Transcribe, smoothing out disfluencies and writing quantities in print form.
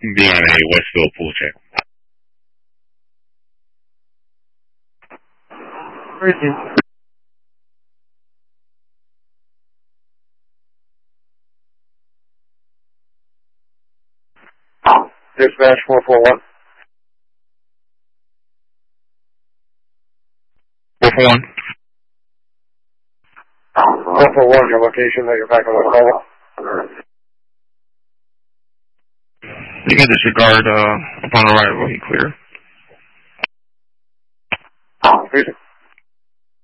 Be on a Westville pool check. Dispatch 441. 441. 441, your location that you're back on the call. You can disregard upon arrival, he clear. Please.